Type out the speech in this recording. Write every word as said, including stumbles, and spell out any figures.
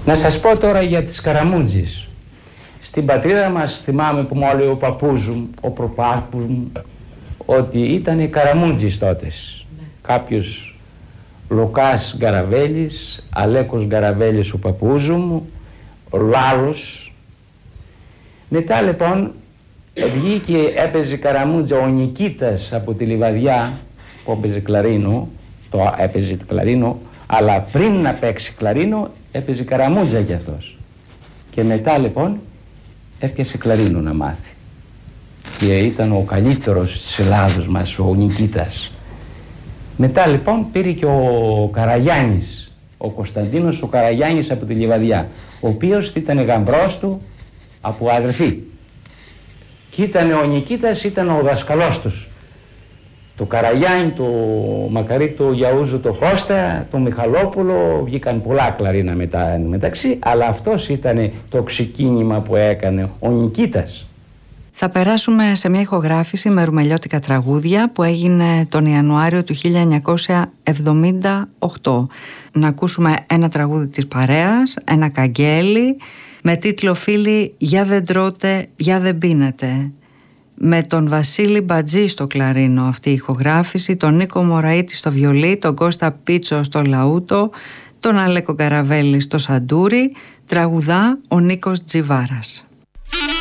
Να σας πω τώρα για τις Καραμούτζης. Στην πατρίδα μας θυμάμαι που μου έλεγε ο παππούς μου, ο προπάππους μου, ότι ήταν οι Καραμούτζης τότες. Ναι. Κάποιος Λουκάς Γκαραβέλης, Αλέκος Γκαραβέλης ο παππούς μου, ο Λάλος. Μετά λοιπόν βγήκε, έπαιζε Καραμούτζα ο Νικήτας από τη Λιβαδιά που έπαιζε κλαρίνο, το έπαιζε το κλαρίνο, αλλά πριν να παίξει κλαρίνο έπαιζε Καραμούτζα κι αυτός. Και μετά λοιπόν έπιασε κλαρίνο να μάθει. Και ήταν ο καλύτερος της Ελλάδος μας, ο Νικήτας. Μετά λοιπόν πήρε και ο Καραγιάννης, ο Κωνσταντίνος ο Καραγιάννης από τη Λιβαδιά, ο οποίος ήταν γαμπρός του από αδερφή. Και ήταν ο Νικήτας, ήταν ο δασκαλός τους. Το Καραγιάννη, το Μακαρίτη, το Γιαούζο, το Κώστα, το Μιχαλόπουλο, βγήκαν πολλά κλαρίνα μετά μεταξύ, αλλά αυτός ήταν το ξεκίνημα που έκανε ο Νικήτας. Θα περάσουμε σε μια ηχογράφηση με ρουμελιώτικα τραγούδια που έγινε τον Ιανουάριο του χίλια εννιακόσια εβδομήντα οκτώ. Να ακούσουμε ένα τραγούδι της παρέας, ένα καγγέλι, με τίτλο «Φίλοι, για δεν τρώτε, για δεν πίνετε». Με τον Βασίλη Μπατζή στο κλαρίνο αυτή η ηχογράφηση, τον Νίκο Μωραήτη στο βιολί, τον Κώστα Πίτσο στο λαούτο, τον Αλέκο Γκαραβέλη στο σαντούρι, τραγουδά ο Νίκος Τζιβάρας.